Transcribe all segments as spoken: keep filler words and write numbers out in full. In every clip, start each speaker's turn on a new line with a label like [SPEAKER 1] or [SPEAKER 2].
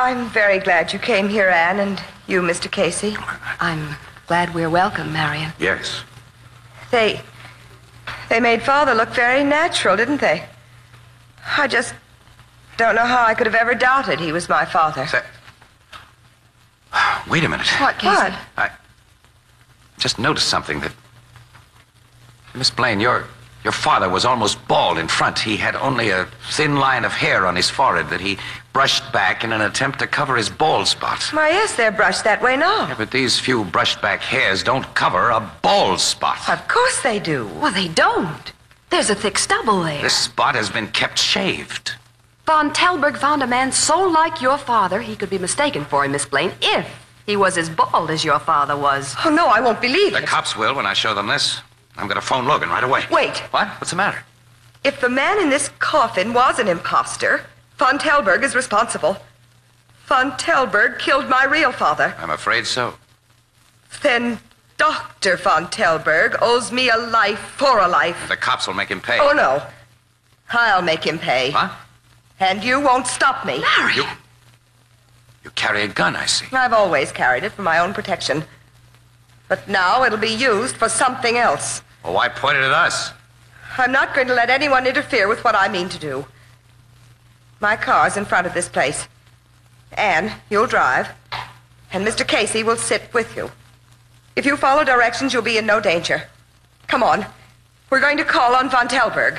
[SPEAKER 1] I'm very glad you came here, Anne, and you, Mister Casey.
[SPEAKER 2] I'm glad we're welcome, Marion.
[SPEAKER 3] Yes.
[SPEAKER 1] They... They made Father look very natural, didn't they? I just don't know how I could have ever doubted he was my father.
[SPEAKER 3] Say, wait a minute.
[SPEAKER 2] What, Casey?
[SPEAKER 1] What?
[SPEAKER 3] I just noticed something that... Miss Blaine, your, your father was almost bald in front. He had only a thin line of hair on his forehead that he brushed back in an attempt to cover his bald spot.
[SPEAKER 1] Why, yes, they're brushed that way now.
[SPEAKER 3] Yeah, but these few brushed back hairs don't cover a bald spot.
[SPEAKER 1] Of course they do.
[SPEAKER 2] Well, they don't. There's a thick stubble there.
[SPEAKER 3] This spot has been kept shaved.
[SPEAKER 2] Von Telberg found a man so like your father he could be mistaken for him, Miss Blaine, if he was as bald as your father was.
[SPEAKER 1] Oh, no, I won't believe
[SPEAKER 3] The
[SPEAKER 1] it.
[SPEAKER 3] cops will when I show them this. I'm going to phone Logan right away.
[SPEAKER 1] Wait.
[SPEAKER 3] What? What's the matter?
[SPEAKER 1] If the man in this coffin was an imposter, Von Telberg is responsible. Von Telberg killed my real father.
[SPEAKER 3] I'm afraid so.
[SPEAKER 1] Then Doctor Von Telberg owes me a life for a life.
[SPEAKER 3] The cops will make him pay.
[SPEAKER 1] Oh, no. I'll make him pay.
[SPEAKER 3] What?
[SPEAKER 1] And you won't stop me.
[SPEAKER 2] Marion!
[SPEAKER 3] You, you carry a gun, I see.
[SPEAKER 1] I've always carried it for my own protection. But now it'll be used for something else.
[SPEAKER 3] Well, why point it at us?
[SPEAKER 1] I'm not going to let anyone interfere with what I mean to do. My car's in front of this place. Anne, you'll drive. And Mister Casey will sit with you. If you follow directions, you'll be in no danger. Come on. We're going to call on Von Telberg.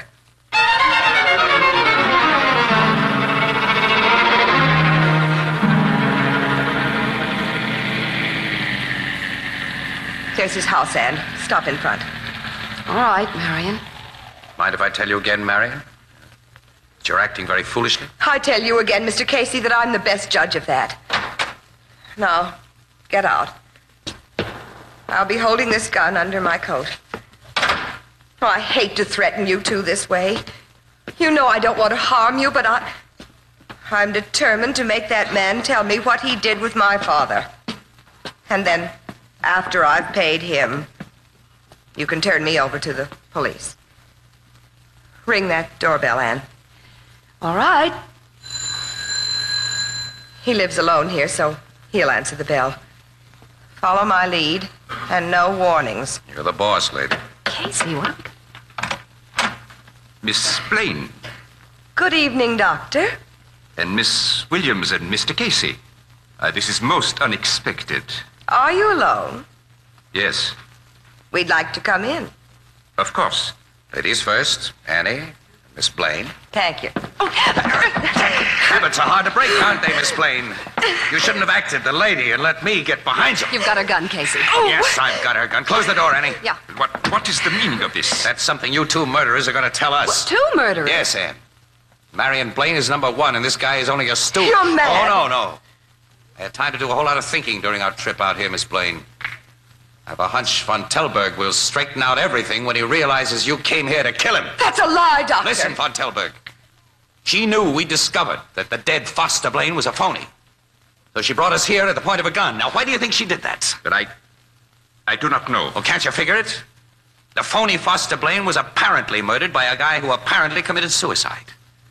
[SPEAKER 1] There's his house, Anne. Stop in front.
[SPEAKER 2] All right, Marion.
[SPEAKER 3] Mind if I tell you again, Marion? That you're acting very foolishly?
[SPEAKER 1] I tell you again, Mister Casey, that I'm the best judge of that. Now, get out. I'll be holding this gun under my coat. Oh, I hate to threaten you two this way. You know I don't want to harm you, but I... I'm determined to make that man tell me what he did with my father. And then, after I've paid him, you can turn me over to the police. Ring that doorbell, Anne.
[SPEAKER 2] All right.
[SPEAKER 1] He lives alone here, so he'll answer the bell. Follow my lead, and no warnings.
[SPEAKER 3] You're the boss, lady.
[SPEAKER 2] Casey, what?
[SPEAKER 4] Miss Blaine.
[SPEAKER 1] Good evening, Doctor.
[SPEAKER 4] And Miss Williams and Mister Casey. Uh, this is most unexpected.
[SPEAKER 1] Are you alone?
[SPEAKER 4] Yes,
[SPEAKER 1] We'd like to come in.
[SPEAKER 4] of course.
[SPEAKER 3] Ladies first. Annie, Miss Blaine.
[SPEAKER 1] Thank you.
[SPEAKER 3] Habits are hard to break, aren't they, Miss Blaine? You shouldn't have acted the lady and let me get behind you.
[SPEAKER 2] You've got a gun, Casey.
[SPEAKER 3] Yes, I've got her gun. Close the door, Annie.
[SPEAKER 2] Yeah.
[SPEAKER 4] What, what is the meaning of this?
[SPEAKER 3] That's something you two murderers are going to tell us.
[SPEAKER 2] Two murderers?
[SPEAKER 3] Yes, Anne. Marion Blaine is number one, and this guy is only a stooge.
[SPEAKER 1] You're mad.
[SPEAKER 3] Oh, no, no. I had time to do a whole lot of thinking during our trip out here, Miss Blaine. I have a hunch Von Telberg will straighten out everything when he realizes you came here to kill him.
[SPEAKER 1] That's a lie, Doctor.
[SPEAKER 3] Listen, Von Telberg. She knew we discovered that the dead Foster Blaine was a phony. So she brought us here at the point of a gun. Now, why do you think she did that?
[SPEAKER 4] But I... I do not know.
[SPEAKER 3] Well, can't you figure it? The phony Foster Blaine was apparently murdered by a guy who apparently committed suicide.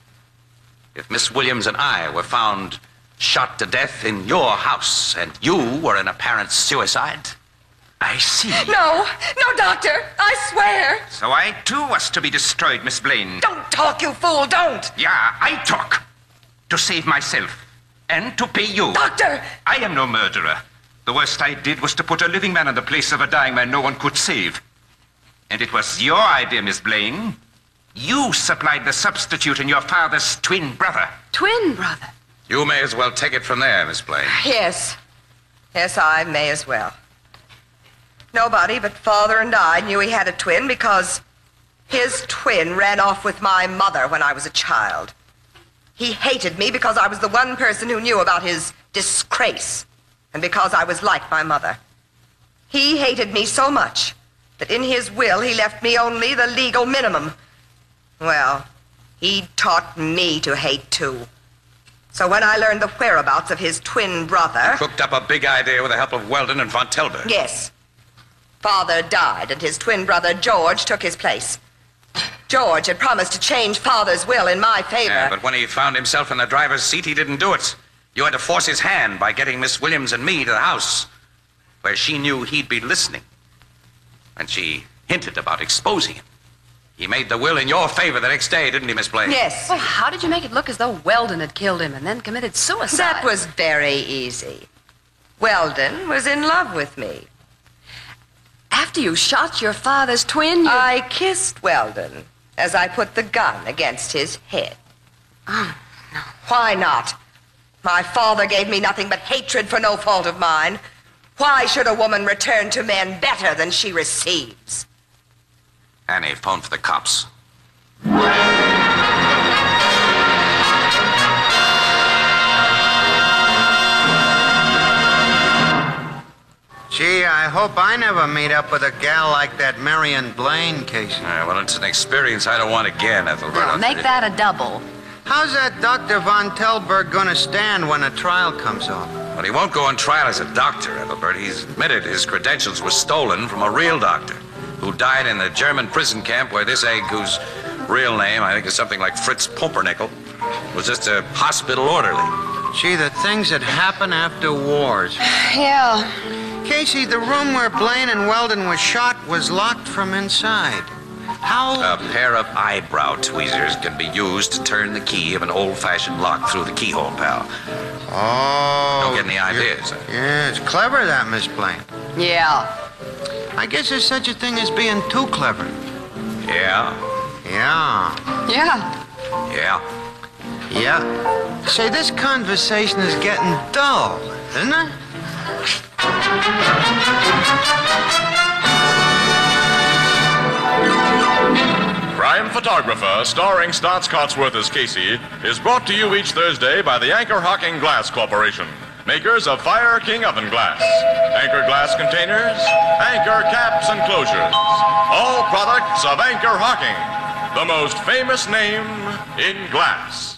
[SPEAKER 3] If Miss Williams and I were found shot to death in your house and you were an apparent suicide...
[SPEAKER 4] I see.
[SPEAKER 1] No, no, Doctor. I swear.
[SPEAKER 4] So I, too, was to be destroyed, Miss Blaine.
[SPEAKER 1] Don't talk, you fool. Don't.
[SPEAKER 4] Yeah, I talk. To save myself. And to pay you.
[SPEAKER 1] Doctor.
[SPEAKER 4] I am no murderer. The worst I did was to put a living man in the place of a dying man no one could save. And it was your idea, Miss Blaine. You supplied the substitute in your father's twin brother.
[SPEAKER 2] Twin brother?
[SPEAKER 3] You may as well take it from there, Miss Blaine.
[SPEAKER 1] Yes. Yes, I may as well. Nobody but Father and I knew he had a twin because his twin ran off with my mother when I was a child. He hated me because I was the one person who knew about his disgrace and because I was like my mother. He hated me so much that in his will he left me only the legal minimum. Well, he taught me to hate too. So when I learned the whereabouts of his twin brother...
[SPEAKER 3] Cooked up a big idea with the help of Weldon and Von Telberg.
[SPEAKER 1] Yes. Father died, and his twin brother, George, took his place. George had promised to change Father's will in my favor.
[SPEAKER 3] Yeah, but when he found himself in the driver's seat, he didn't do it. You had to force his hand by getting Miss Williams and me to the house, where she knew he'd be listening. And she hinted about exposing him. He made the will in your favor the next day, didn't he, Miss Blaine?
[SPEAKER 1] Yes.
[SPEAKER 2] Well, how did you make it look as though Weldon had killed him and then committed suicide?
[SPEAKER 1] That was very easy. Weldon was in love with me.
[SPEAKER 2] After you shot your father's twin, you...
[SPEAKER 1] I kissed Weldon as I put the gun against his head.
[SPEAKER 2] Oh, no.
[SPEAKER 1] Why not? My father gave me nothing but hatred for no fault of mine. Why should a woman return to men better than she receives?
[SPEAKER 3] Annie, phone for the cops.
[SPEAKER 5] Gee, I hope I never meet up with a gal like that Marion Blaine, Casey.
[SPEAKER 3] Uh, well, it's an experience I don't want again, Ethelbert.
[SPEAKER 2] Well, make that a double.
[SPEAKER 5] How's that Doctor Von Telberg gonna stand when a trial comes off?
[SPEAKER 3] Well, he won't go on trial as a doctor, Ethelbert. He's admitted his credentials were stolen from a real doctor who died in the German prison camp where this egg, whose real name I think is something like Fritz Pumpernickel, was just a hospital orderly.
[SPEAKER 5] Gee, the things that happen after wars.
[SPEAKER 2] Yeah.
[SPEAKER 5] Casey, the room where Blaine and Weldon were shot was locked from inside. How...
[SPEAKER 3] A pair of eyebrow tweezers can be used to turn the key of an old-fashioned lock through the keyhole, pal.
[SPEAKER 5] Oh...
[SPEAKER 3] Don't get any ideas, huh?
[SPEAKER 5] Yeah, it's clever, that, Miss Blaine.
[SPEAKER 2] Yeah.
[SPEAKER 5] I guess there's such a thing as being too clever.
[SPEAKER 3] Yeah?
[SPEAKER 5] Yeah.
[SPEAKER 2] Yeah.
[SPEAKER 3] Yeah.
[SPEAKER 5] Yeah. Say, this conversation is getting dull, isn't it?
[SPEAKER 6] Crime Photographer, starring Stotts Cotsworth as Casey, is brought to you each Thursday by the Anchor Hocking Glass Corporation, makers of Fire King Oven Glass, Anchor Glass Containers, Anchor Caps and Closures, all products of Anchor Hocking, the most famous name in glass.